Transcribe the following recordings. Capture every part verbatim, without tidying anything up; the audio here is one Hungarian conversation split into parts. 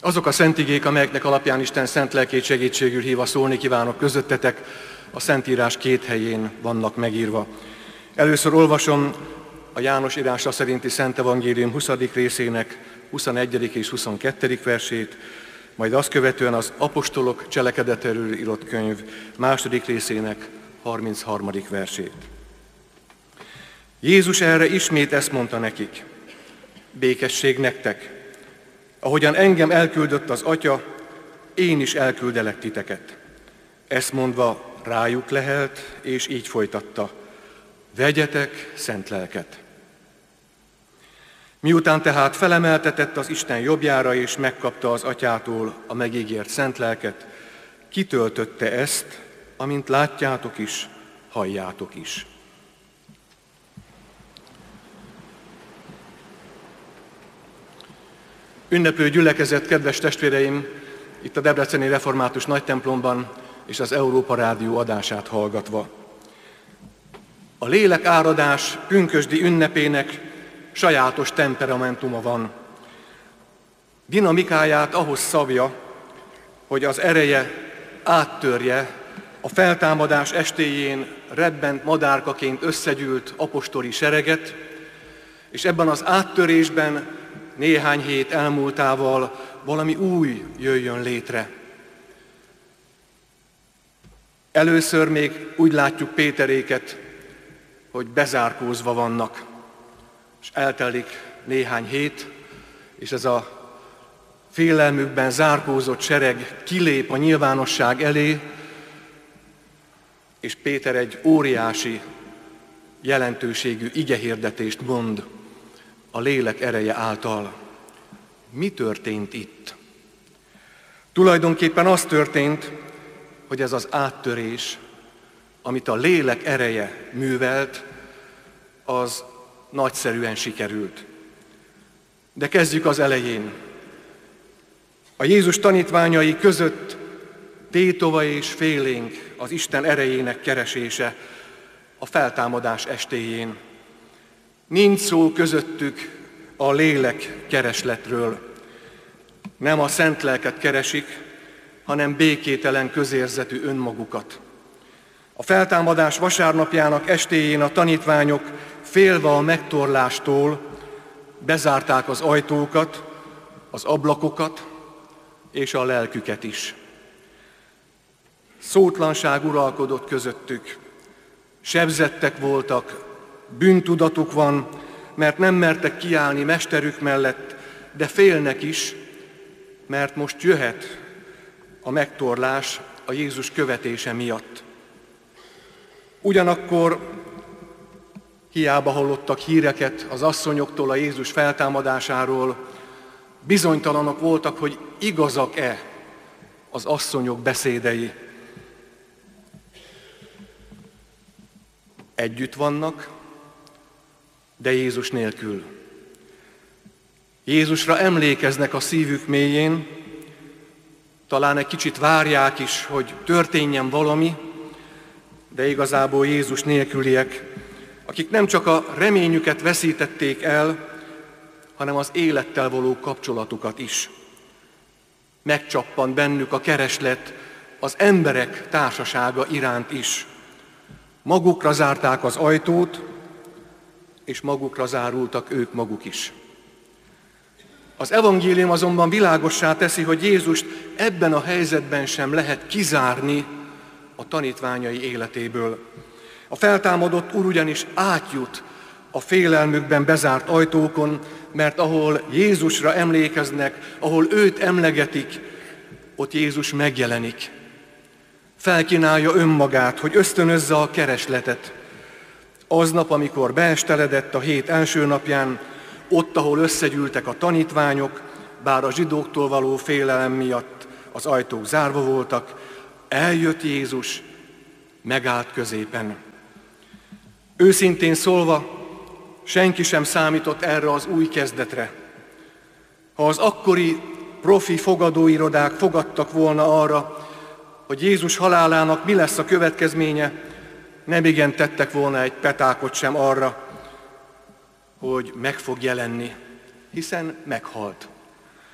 Azok a szent igék, amelyeknek alapján Isten szent lelkét segítségül hívva szólni kívánok közöttetek, a Szentírás két helyén vannak megírva. Először olvasom a János írása szerinti Szent Evangélium huszadik részének huszonegyedik és huszonkettedik versét, majd azt követően az Apostolok cselekedetéről írott könyv második részének harmincharmadik versét. Jézus erre ismét ezt mondta nekik: békesség nektek! Ahogyan engem elküldött az Atya, én is elküldelek titeket. Ezt mondva rájuk lehelt, és így folytatta: vegyetek szent lelket. Miután tehát felemeltetett az Isten jobbjára, és megkapta az Atyától a megígért szent lelket, kitöltötte ezt, amint látjátok is, halljátok is. Ünneplő gyülekezet, kedves testvéreim, itt a Debreceni Református Nagytemplomban és az Európa Rádió adását hallgatva. A lélek áradás pünkösdi ünnepének sajátos temperamentuma van. Dinamikáját ahhoz szabja, hogy az ereje áttörje a feltámadás estéjén rebbent madárkaként összegyűlt apostoli sereget, és ebben az áttörésben néhány hét elmúltával valami új jöjjön létre. Először még úgy látjuk Péteréket, hogy bezárkózva vannak, és eltelik néhány hét, és ez a félelmükben zárkózott sereg kilép a nyilvánosság elé, és Péter egy óriási jelentőségű igehirdetést mond a lélek ereje által. Mi történt itt? Tulajdonképpen az történt, hogy ez az áttörés, amit a lélek ereje művelt, az nagyszerűen sikerült. De kezdjük az elején. A Jézus tanítványai között tétova és félénk az Isten erejének keresése a feltámadás estéjén. Nincs szó közöttük a lélek keresletről. Nem a szent lelket keresik, hanem békételen közérzetű önmagukat. A feltámadás vasárnapjának estéjén a tanítványok félve a megtorlástól bezárták az ajtókat, az ablakokat és a lelküket is. Szótlanság uralkodott közöttük, sebzettek voltak, bűntudatuk van, mert nem mertek kiállni mesterük mellett, de félnek is, mert most jöhet a megtorlás a Jézus követése miatt. Ugyanakkor hiába hallottak híreket az asszonyoktól a Jézus feltámadásáról, bizonytalanok voltak, hogy igazak-e az asszonyok beszédei. Együtt vannak, de Jézus nélkül. Jézusra emlékeznek a szívük mélyén, talán egy kicsit várják is, hogy történjen valami, de igazából Jézus nélküliek, akik nem csak a reményüket veszítették el, hanem az élettel való kapcsolatukat is. Megcsappan bennük a kereslet az emberek társasága iránt is. Magukra zárták az ajtót, és magukra zárultak ők maguk is. Az evangélium azonban világossá teszi, hogy Jézust ebben a helyzetben sem lehet kizárni a tanítványai életéből. A feltámadott Úr ugyanis átjut a félelmükben bezárt ajtókon, mert ahol Jézusra emlékeznek, ahol őt emlegetik, ott Jézus megjelenik. Felkínálja önmagát, hogy ösztönözze a keresletet. Aznap, amikor beesteledett a hét első napján, ott, ahol összegyűltek a tanítványok, bár a zsidóktól való félelem miatt az ajtók zárva voltak, eljött Jézus, megállt középen. Őszintén szólva, senki sem számított erre az új kezdetre. Ha az akkori profi fogadóirodák fogadtak volna arra, hogy Jézus halálának mi lesz a következménye, nemigen tettek volna egy petákot sem arra, hogy meg fog jelenni, hiszen meghalt.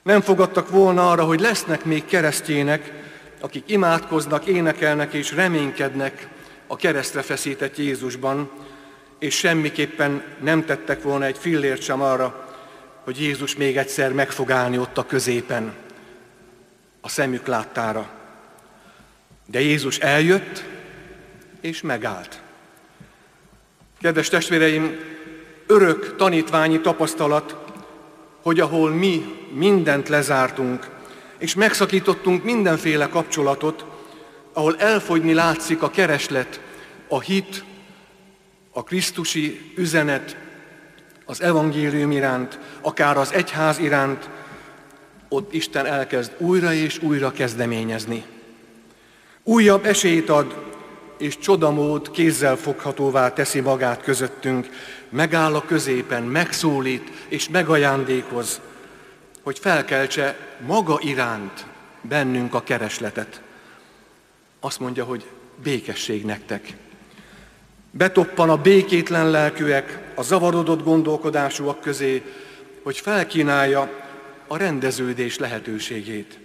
Nem fogadtak volna arra, hogy lesznek még keresztjének, akik imádkoznak, énekelnek és reménykednek a keresztre feszített Jézusban, és semmiképpen nem tettek volna egy fillért sem arra, hogy Jézus még egyszer meg fog állni ott a középen, a szemük láttára. De Jézus eljött, és megállt. Kedves testvéreim, örök tanítványi tapasztalat, hogy ahol mi mindent lezártunk, és megszakítottunk mindenféle kapcsolatot, ahol elfogyni látszik a kereslet, a hit, a krisztusi üzenet, az evangélium iránt, akár az egyház iránt, ott Isten elkezd újra és újra kezdeményezni. Újabb esélyt ad, és csodamód kézzel foghatóvá teszi magát közöttünk, megáll a középen, megszólít és megajándékoz, hogy felkeltse maga iránt bennünk a keresletet. Azt mondja, hogy békesség nektek. Betoppan a békétlen lelkűek, a zavarodott gondolkodásúak közé, hogy felkínálja a rendeződés lehetőségét.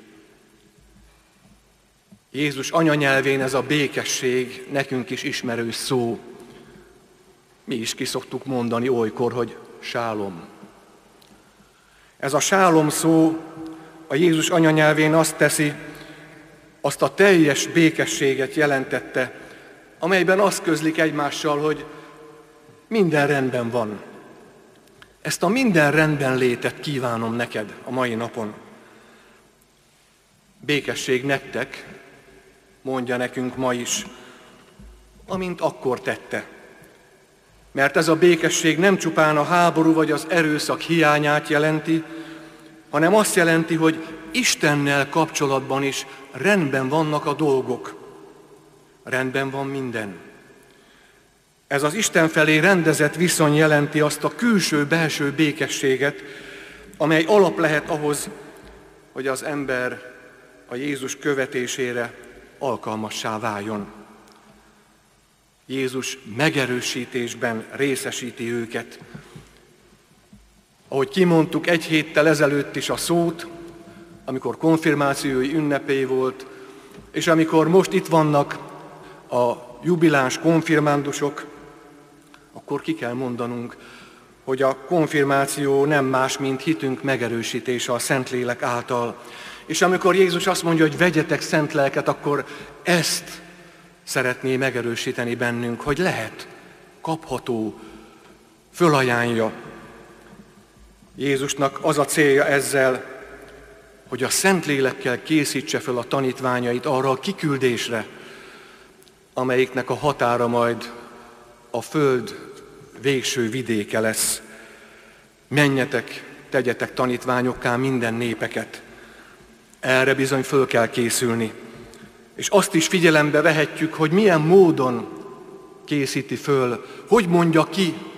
Jézus anyanyelvén ez a békesség nekünk is ismerős szó. Mi is ki szoktuk mondani olykor, hogy sálom. Ez a sálom szó a Jézus anyanyelvén azt teszi, azt a teljes békességet jelentette, amelyben azt közlik egymással, hogy minden rendben van. Ezt a minden rendben létet kívánom neked a mai napon. Békesség nektek, mondja nekünk ma is, amint akkor tette. Mert ez a békesség nem csupán a háború vagy az erőszak hiányát jelenti, hanem azt jelenti, hogy Istennel kapcsolatban is rendben vannak a dolgok. Rendben van minden. Ez az Isten felé rendezett viszony jelenti azt a külső-belső békességet, amely alap lehet ahhoz, hogy az ember a Jézus követésére alkalmassá váljon. Jézus megerősítésben részesíti őket. Ahogy kimondtuk egy héttel ezelőtt is a szót, amikor konfirmációi ünnepé volt, és amikor most itt vannak a jubiláns konfirmándusok, akkor ki kell mondanunk, hogy a konfirmáció nem más, mint hitünk megerősítése a Szentlélek által. És amikor Jézus azt mondja, hogy vegyetek szent lelket, akkor ezt szeretné megerősíteni bennünk, hogy lehet, kapható, fölajánlja. Jézusnak az a célja ezzel, hogy a Szentlélekkel készítse föl a tanítványait arra a kiküldésre, amelyiknek a határa majd a föld végső vidéke lesz. Menjetek, tegyetek tanítványokká minden népeket. Erre bizony föl kell készülni. És azt is figyelembe vehetjük, hogy milyen módon készíti föl, hogy mondja ki